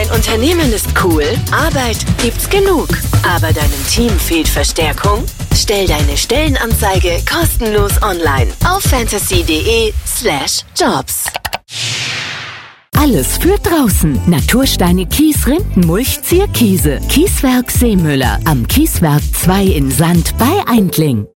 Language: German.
Dein Unternehmen ist cool, Arbeit gibt's genug, aber deinem Team fehlt Verstärkung? Stell deine Stellenanzeige kostenlos online auf fantasy.de/jobs. Alles für draußen. Natursteine, Kies, Rindenmulch, Zierkiese. Kieswerk Seemüller. Am Kieswerk 2 in Sand bei Eindling.